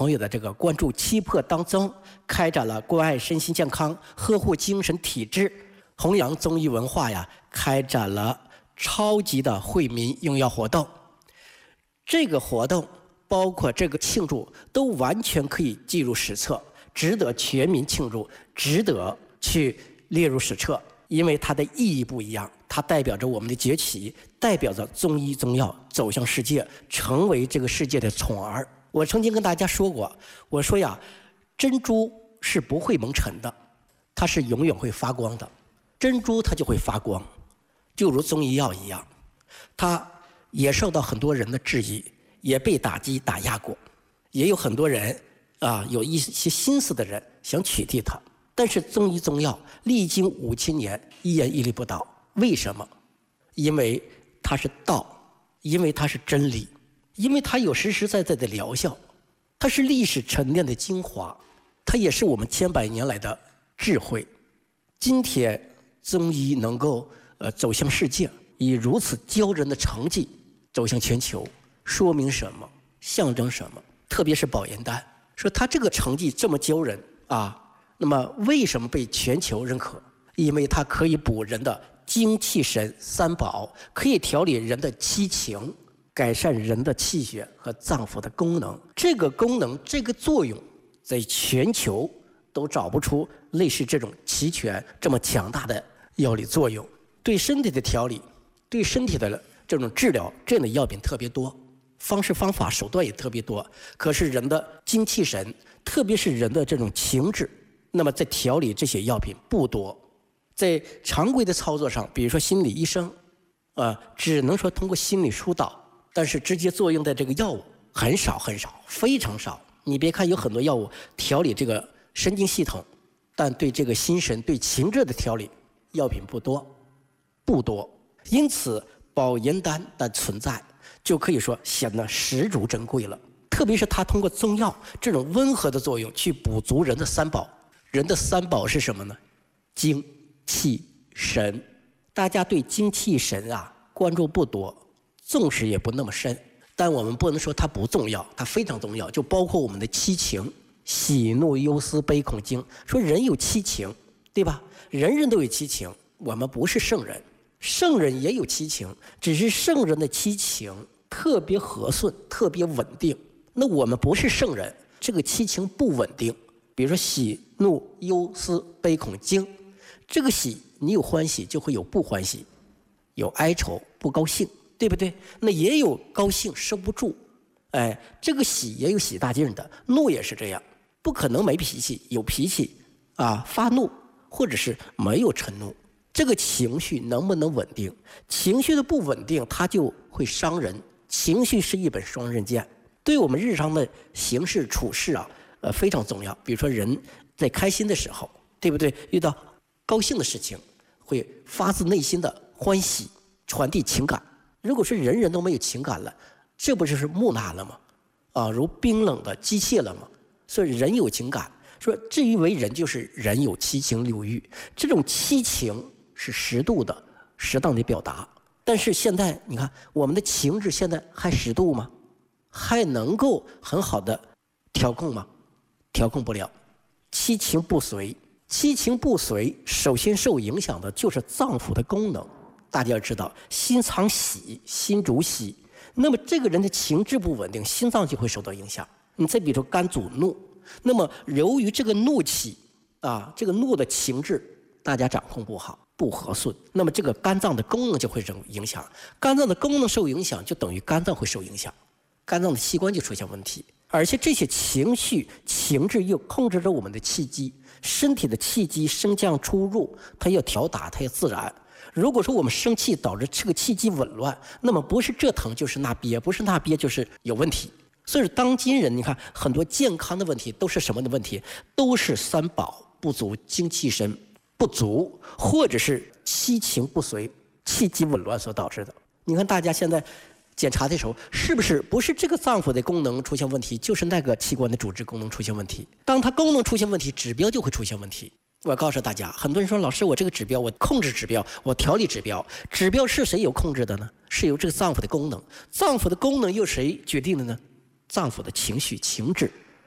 朋友的这个关注七魄当宗，开展了关爱身心健康、呵护精神体质、弘扬中医文化呀，开展了超级的惠民用药活动。这个活动包括这个庆祝都完全可以记入史册，值得全民庆祝，值得去列入史册，因为它的意义不一样，它代表着我们的崛起，代表着中医中药走向世界，成为这个世界的宠儿。我曾经跟大家说过，我说呀，珍珠是不会蒙尘的，它是永远会发光的。珍珠它就会发光，就如中医药一样，它也受到很多人的质疑，也被打击打压过，也有很多人有一些心思的人想取缔它。但是中医中药历经5000年依然屹立不倒，为什么？因为它是道，因为它是真理，因为它有实实在在的疗效，它是历史沉淀的精华，它也是我们千百年来的智慧。今天中医能够走向世界，以如此骄人的成绩走向全球，说明什么？象征什么？特别是保元丹，说它这个成绩这么骄人那么为什么被全球认可？因为它可以补人的精气神三宝，可以调理人的七情，改善人的气血和脏腑的功能。这个功能，这个作用，在全球都找不出类似这种齐全、这么强大的药理作用。对身体的调理，对身体的这种治疗，这样的药品特别多，方式方法手段也特别多。可是人的精气神，特别是人的这种情志，那么在调理这些药品不多。在常规的操作上，比如说心理医生只能说通过心理疏导，但是直接作用的这个药物很少很少，非常少。你别看有很多药物调理这个神经系统，但对这个心神、对情志的调理药品不多。因此保元丹的存在就可以说显得十足珍贵了。特别是它通过中药这种温和的作用去补足人的三宝。人的三宝是什么呢？精气神。大家对精气神关注不多，重视也不那么深，但我们不能说它不重要，它非常重要。就包括我们的七情，喜怒忧思悲恐惊，说人有七情，对吧？人人都有七情，我们不是圣人，圣人也有七情，只是圣人的七情特别和顺，特别稳定。那我们不是圣人，这个七情不稳定。比如说喜怒忧思悲恐惊，这个喜你有欢喜就会有不欢喜，有哀愁不高兴，对不对？那也有高兴收不住，这个喜也有喜大劲的，怒也是这样，不可能没脾气，有脾气发怒，或者是没有嗔怒。这个情绪能不能稳定？情绪的不稳定，它就会伤人。情绪是一本双刃剑，对我们日常的行事处事非常重要。比如说人在开心的时候，对不对？遇到高兴的事情，会发自内心的欢喜，传递情感。如果说人人都没有情感了，这不就是木讷了吗？如冰冷的机械了吗？所以人有情感，说至于为人，就是人有七情六欲。这种七情是适度的、适当的表达。但是现在你看，我们的情志现在还适度吗？还能够很好的调控吗？调控不了。七情不随，七情不随，首先受影响的就是脏腑的功能。大家要知道，心藏喜，心主喜，那么这个人的情志不稳定，心脏就会受到影响。你再比如说肝主怒，那么由于这个怒气这个怒的情志大家掌控不好，不和顺，那么这个肝脏的功能就会受影响。肝脏的功能受影响，就等于肝脏会受影响，肝脏的器官就出现问题。而且这些情绪情志又控制着我们的气机，身体的气机升降出入，它要调达，它要自然。如果说我们生气导致这个气机紊乱，那么不是这疼就是那憋，不是那憋就是有问题。所以当今人你看很多健康的问题都是什么的问题？都是三宝不足，精气神不足，或者是七情不随，气机紊乱所导致的。你看大家现在检查的时候，是不是不是这个脏腑的功能出现问题，就是那个器官的组织功能出现问题？当它功能出现问题，指标就会出现问题。我告诉大家，很多人说老师，我这个指标，我控制指标，我调理指标，指标是谁有控制的呢？是由这个脏腑的功能，脏腑的功能由谁决定的呢？脏腑的情绪情志。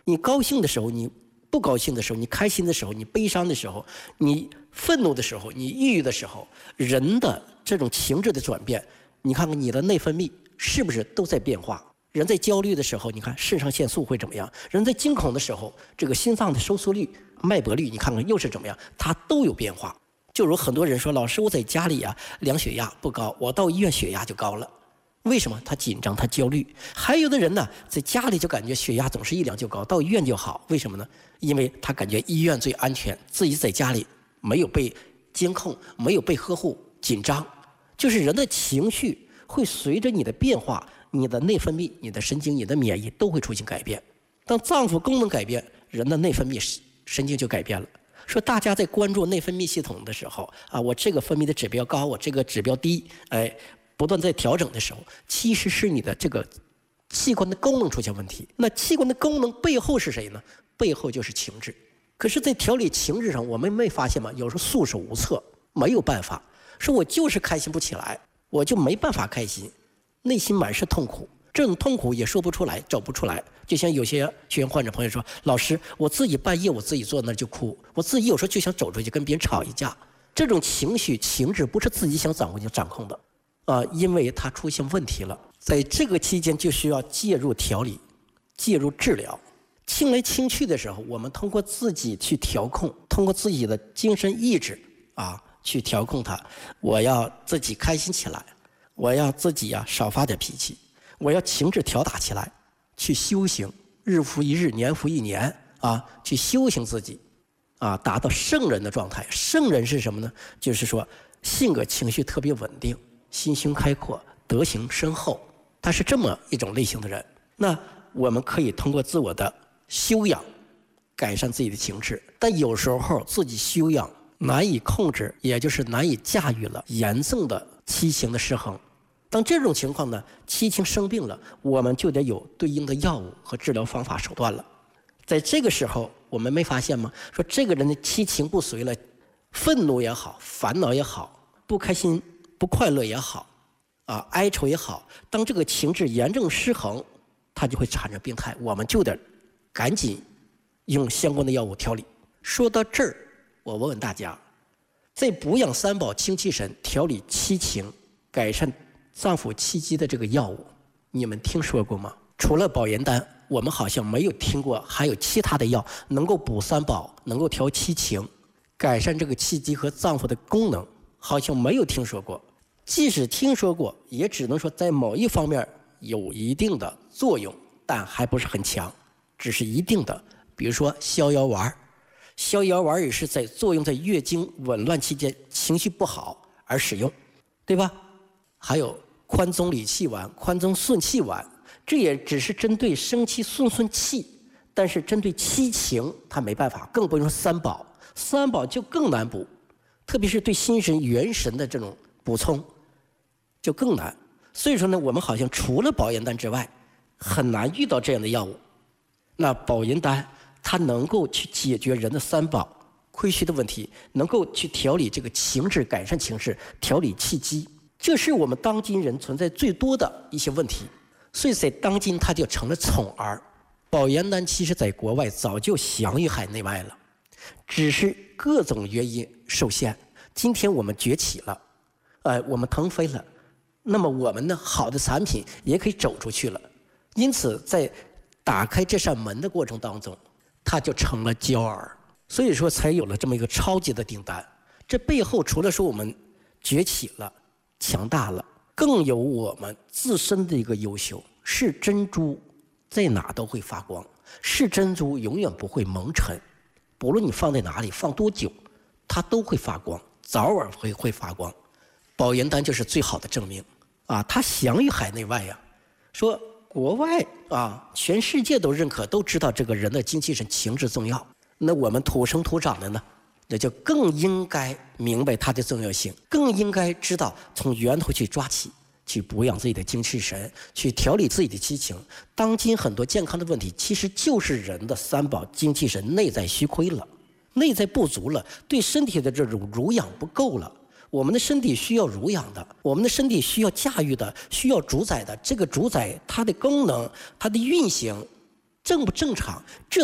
你高兴的时候，你不高兴的时候，你开心的时候，你悲伤的时候，你愤怒的时候，你抑郁的时候，人的这种情志的转变，你看看你的内分泌是不是都在变化？人在焦虑的时候，你看肾上腺素会怎么样？人在惊恐的时候，这个心脏的收缩率、脉搏率，你看看又是怎么样？它都有变化。就如很多人说，老师，我在家里啊量血压不高，我到医院血压就高了。为什么？他紧张，他焦虑。还有的人呢，在家里就感觉血压总是一量就高，到医院就好。为什么呢？因为他感觉医院最安全，自己在家里没有被监控，没有被呵护，紧张。就是人的情绪会随着你的变化，你的内分泌、你的神经、你的免疫都会出现改变。当脏腑功能改变，人的内分泌神经就改变了。说大家在关注内分泌系统的时候啊，我这个分泌的指标高，我这个指标低，不断在调整的时候，其实是你的这个器官的功能出现问题。那器官的功能背后是谁呢？背后就是情志。可是，在调理情志上，我们没发现吗？有时候束手无策，没有办法。说我就是开心不起来，我就没办法开心，内心满是痛苦。这种痛苦也说不出来，走不出来。就像有些学员患者朋友说：“老师，我自己半夜我自己坐那儿就哭，我自己有时候就想走出去跟别人吵一架。”这种情绪、情志不是自己想掌控就掌控的。因为它出现问题了，在这个期间就需要介入调理、介入治疗。清来清去的时候，我们通过自己去调控，通过自己的精神意志去调控它。我要自己开心起来，我要自己少发点脾气，我要情志调打起来，去修行，日复一日，年复一年去修行自己达到圣人的状态。圣人是什么呢？就是说性格情绪特别稳定，心胸开阔，德行深厚，他是这么一种类型的人。那我们可以通过自我的修养改善自己的情志，但有时候自己修养难以控制，也就是难以驾驭了严重的七情的失衡。当这种情况呢，七情生病了，我们就得有对应的药物和治疗方法手段了。在这个时候，我们没发现吗？说这个人的七情不遂了，愤怒也好，烦恼也好，不开心不快乐也好哀愁也好，当这个情志严重失衡，它就会产生病态，我们就得赶紧用相关的药物调理。说到这儿，我问问大家，在补养三宝、精气神、调理七情、改善脏腑气机的这个药物，你们听说过吗？除了保元丹，我们好像没有听过还有其他的药能够补三宝，能够调七情，改善这个气机和脏腑的功能，好像没有听说过。即使听说过，也只能说在某一方面有一定的作用，但还不是很强，只是一定的。比如说逍遥丸，逍遥丸也是在作用在月经紊乱期间情绪不好而使用，对吧？还有宽宗理气丸、宽宗顺气丸，这也只是针对生气顺气，但是针对七情它没办法，更不用说三宝，三宝就更难补，特别是对心神元神的这种补充就更难。所以说呢，我们好像除了保元丹之外，很难遇到这样的药物。那保元丹它能够去解决人的三宝亏虚的问题，能够去调理这个情志，改善情志，调理气机，这是我们当今人存在最多的一些问题。所以在当今它就成了宠儿。保元丹其实在国外早就享誉海内外了，只是各种原因受限。今天我们崛起了，我们腾飞了，那么我们的好的产品也可以走出去了。因此在打开这扇门的过程当中，它就成了骄儿，所以说才有了这么一个超级的订单。这背后除了说我们崛起了、强大了，更有我们自身的一个优秀。是珍珠在哪都会发光，是珍珠永远不会蒙尘，不论你放在哪里，放多久，它都会发光，早晚会发光。保元丹就是最好的证明它享誉海内外呀。说国外全世界都认可，都知道这个人的精气神情志重要。那我们土生土长的呢，那就更应该明白它的重要性，更应该知道从源头去抓起，去补养自己的精气神，去调理自己的七情。当今很多健康的问题，其实就是人的三宝精气神内在虚亏了，内在不足了，对身体的这种濡养不够了。我们的身体需要濡养的，我们的身体需要驾驭的，需要主宰的。这个主宰它的功能、它的运行， 正不正常？这